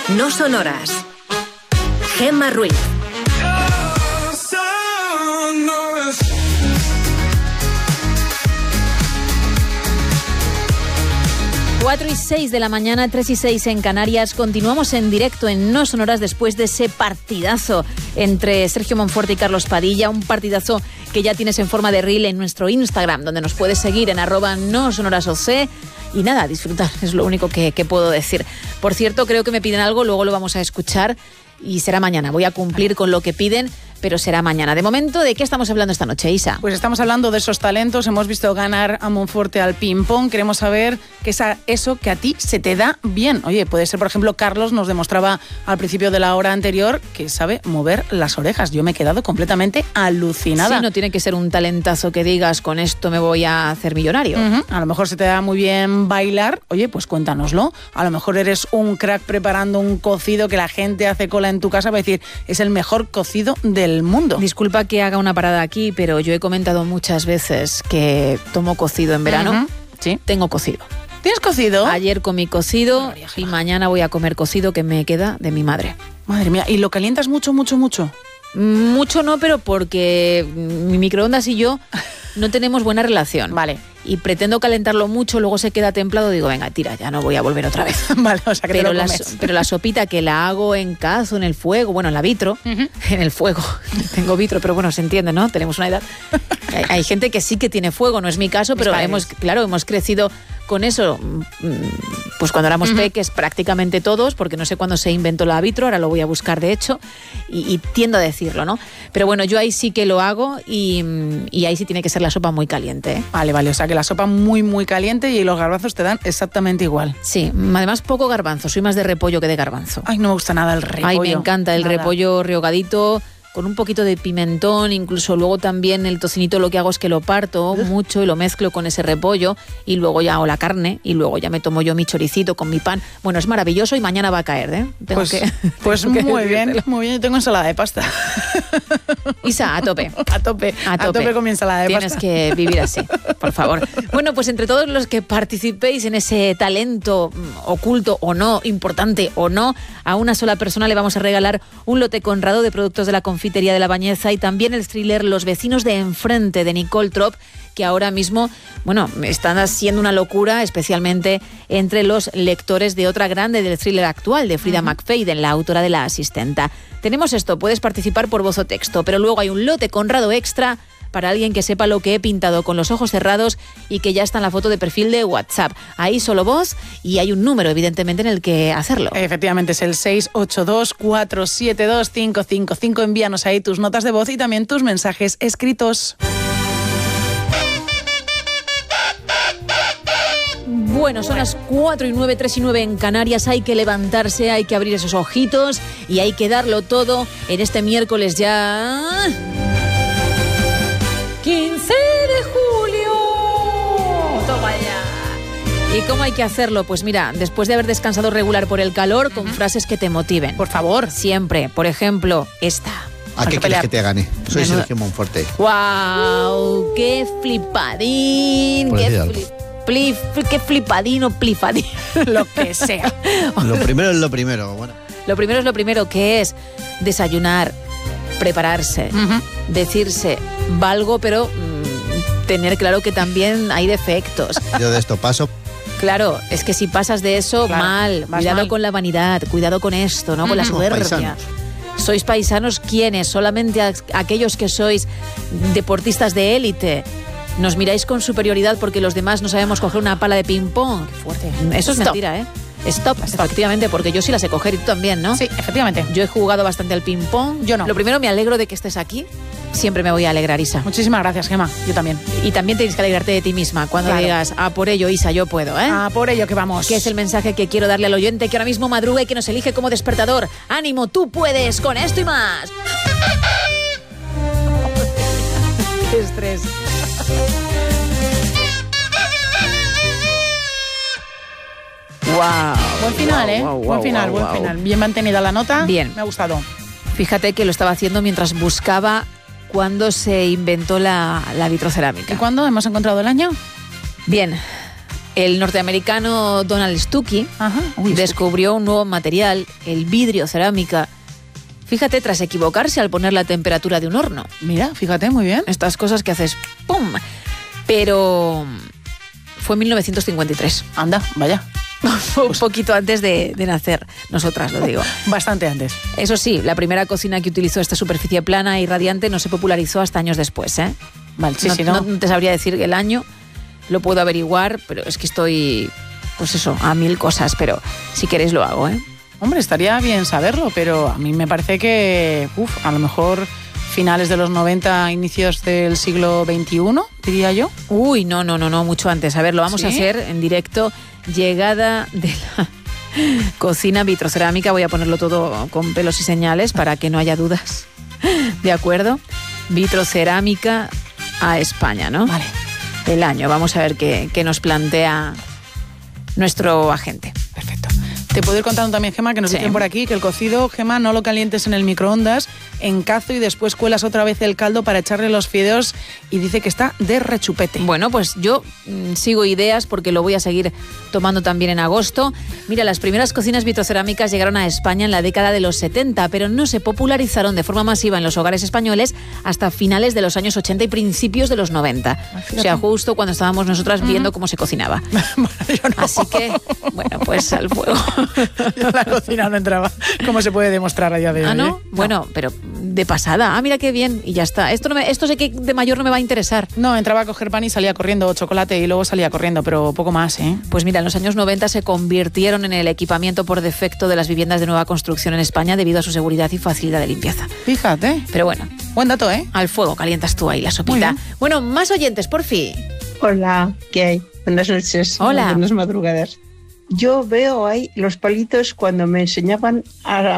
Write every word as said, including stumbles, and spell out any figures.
No son horas. Gemma Ruiz. cuatro y seis de la mañana, tres y seis en Canarias. Continuamos en directo en No Son Horas después de ese partidazo entre Sergio Monforte y Carlos Padilla. Un partidazo que ya tienes en forma de reel en nuestro Instagram, donde nos puedes seguir en arroba no son horas o c. Y nada, disfrutar, es lo único que, que puedo decir. Por cierto, creo que me piden algo, luego lo vamos a escuchar y será mañana. Voy a cumplir con lo que piden, pero será mañana. De momento, ¿de qué estamos hablando esta noche, Isa? Pues estamos hablando de esos talentos. Hemos visto ganar a Monforte al ping-pong. Queremos saber qué es eso que a ti se te da bien. Oye, puede ser, por ejemplo, Carlos nos demostraba al principio de la hora anterior que sabe mover las orejas. Yo me he quedado completamente alucinada. Sí, no tiene que ser un talentazo que digas, con esto me voy a hacer millonario. Uh-huh. A lo mejor se te da muy bien bailar. Oye, pues cuéntanoslo. A lo mejor eres un crack preparando un cocido que la gente hace cola en tu casa para decir, es el mejor cocido del mundo. Disculpa que haga una parada aquí, pero yo he comentado muchas veces que tomo cocido en verano. Uh-huh. Sí. Tengo cocido. ¿Tienes cocido? Ayer comí cocido y mañana voy a comer cocido que me queda de mi madre. Madre mía, ¿y lo calientas mucho, mucho, mucho? Mucho no, pero porque mi microondas y yo no tenemos buena relación. Vale. Y pretendo calentarlo mucho, luego se queda templado, digo, venga, tira, ya no voy a volver otra vez. Vale, o sea que pero te lo la, comes. Pero la sopita que la hago en cazo, en el fuego, bueno, en la vitro, uh-huh. en el fuego, tengo vitro, pero bueno, se entiende, ¿no? Tenemos una edad. Hay, hay gente que sí que tiene fuego, no es mi caso, pero hemos, claro, hemos crecido con eso, pues cuando éramos uh-huh. peques prácticamente todos, porque no sé cuándo se inventó la vitro, ahora lo voy a buscar de hecho, y, y tiendo a decirlo, ¿no? Pero bueno, yo ahí sí que lo hago y, y ahí sí tiene que ser la sopa muy caliente, ¿eh? Vale, vale, o sea que la sopa muy, muy caliente y los garbanzos te dan exactamente igual. Sí, además poco garbanzo, soy más de repollo que de garbanzo. Ay, no me gusta nada el repollo. Ay, me encanta el nada. repollo rehogadito, con un poquito de pimentón, incluso luego también el tocinito lo que hago es que lo parto uh. mucho y lo mezclo con ese repollo y luego ya hago la carne y luego ya me tomo yo mi choricito con mi pan. Bueno, es maravilloso y mañana va a caer, ¿eh? Tengo pues que, pues tengo muy que bien, muy bien. Yo tengo ensalada de pasta. Isa, a tope. A tope. A tope, a tope con mi ensalada de Tienes pasta. Tienes que vivir así, por favor. Bueno, pues entre todos los que participéis en ese talento oculto o no, importante o no, a una sola persona le vamos a regalar un lote Conrado de productos de la confitería de La Bañeza y también el thriller Los vecinos de enfrente de Nicole Trop, que ahora mismo, bueno, están haciendo una locura, especialmente entre los lectores de otra grande del thriller actual, de Frida uh-huh. McFadden, la autora de La asistenta. Tenemos esto, puedes participar por voz o texto, pero luego hay un lote Conrado extra para alguien que sepa lo que he pintado con los ojos cerrados y que ya está en la foto de perfil de WhatsApp. Ahí solo voz y hay un número, evidentemente, en el que hacerlo. Efectivamente, es el seis ocho dos, cuatro siete dos, cinco cinco cinco. Envíanos ahí tus notas de voz y también tus mensajes escritos. Bueno, son las cuatro y nueve, tres y nueve en Canarias. Hay que levantarse, hay que abrir esos ojitos y hay que darlo todo en este miércoles ya... quince de julio. Toma ya. ¿Y cómo hay que hacerlo? Pues mira, después de haber descansado regular por el calor, con uh-huh. frases que te motiven. Por favor. Siempre. Por ejemplo, esta. ¿A qué quieres que te gane? Soy Menuda. Sergio Monforte. ¡Guau! ¡Qué flipadín! Pues ¡Qué flip, plif, qué flipadín o plifadín! Lo que sea. Lo primero es lo primero. Bueno. Lo primero es lo primero, que es desayunar, prepararse, uh-huh. decirse valgo, pero mmm, tener claro que también hay defectos. Yo de esto paso. Claro, es que si pasas de eso, claro, mal. Cuidado mal. Con la vanidad, cuidado con esto, ¿no? Uh-huh. Con la soberbia. Paisanos. ¿Sois paisanos quiénes? Solamente a- aquellos que sois deportistas de élite. Nos miráis con superioridad porque los demás no sabemos coger una pala de ping-pong. Qué fuerte. Eso es Stop. mentira, ¿eh? Stop, Stop, efectivamente, porque yo sí la sé coger y tú también, ¿no? Sí, efectivamente. Yo he jugado bastante al ping-pong. Yo no. Lo primero, me alegro de que estés aquí. Siempre me voy a alegrar, Isa. Muchísimas gracias, Gemma. Yo también. Y también tienes que alegrarte de ti misma cuando Claro. digas, a por ello, Isa, yo puedo, ¿eh? A por ello que vamos. Que es el mensaje que quiero darle al oyente que ahora mismo madruga y que nos elige como despertador. ¡Ánimo, tú puedes con esto y más! ¡Qué estrés! ¡Wow! Buen final, ¿eh? Wow, wow, buen final, wow, buen wow. final. Bien mantenida la nota. Bien. Me ha gustado. Fíjate que lo estaba haciendo mientras buscaba cuándo se inventó la, la vitrocerámica. ¿Y cuándo hemos encontrado el año? Bien, El norteamericano Donald Stuckey Ajá. Uy, descubrió un nuevo material, el vidrio cerámica. Fíjate, tras equivocarse al poner la temperatura de un horno. Mira, fíjate, muy bien. Estas cosas que haces ¡pum! Pero fue en mil novecientos cincuenta y tres. Anda, vaya. Un poquito antes de, de nacer, nosotras lo digo. Bastante antes. Eso sí, la primera cocina que utilizó esta superficie plana y radiante no se popularizó hasta años después, ¿eh? Vale, sí, no, sí, ¿no? no te sabría decir el año, lo puedo averiguar, pero es que estoy, pues eso, a mil cosas, pero si queréis lo hago, ¿eh? Hombre, estaría bien saberlo, pero a mí me parece que, uf, a lo mejor finales de los noventa, inicios del siglo veintiuno, diría yo. Uy, no, no, no, no, mucho antes. A ver, lo vamos ¿Sí? a hacer en directo. Llegada de la cocina vitrocerámica. Voy a ponerlo todo con pelos y señales para que no haya dudas. ¿De acuerdo? Vitrocerámica a España, ¿no? Vale. El año. Vamos a ver qué, qué nos plantea nuestro agente. Perfecto. Te puedo ir contando también, Gema, que nos Sí. dicen por aquí que el cocido, Gema, no lo calientes en el microondas, en cazo y después cuelas otra vez el caldo para echarle los fideos y dice que está de rechupete. Bueno, pues yo mm, sigo ideas porque lo voy a seguir tomando también en agosto. Mira, las primeras cocinas vitrocerámicas llegaron a España en la década de los setenta, pero no se popularizaron de forma masiva en los hogares españoles hasta finales de los años ochenta y principios de los noventa. O sea, justo cuando estábamos nosotras viendo cómo se cocinaba. Bueno, yo no. Así que, bueno, pues al fuego. Yo en la cocina no entraba. ¿Cómo se puede demostrar a día de hoy? Ah, ¿no? eh? Bueno, pero de pasada. Ah, mira qué bien. Y ya está. Esto, no me, esto sé que de mayor no me va a interesar. No, entraba a coger pan y salía corriendo, o chocolate, y luego salía corriendo, pero poco más, ¿eh? Pues mira, en los años noventa se convirtieron en el equipamiento por defecto de las viviendas de nueva construcción en España debido a su seguridad y facilidad de limpieza. Fíjate. Pero bueno, Buen dato, ¿eh? al fuego calientas tú ahí la Muy sopita. bien. Bueno, más oyentes, por fin. Hola, ¿qué hay? Buenas noches. Hola. Buenas madrugadas. Yo veo ahí los palitos cuando me enseñaban a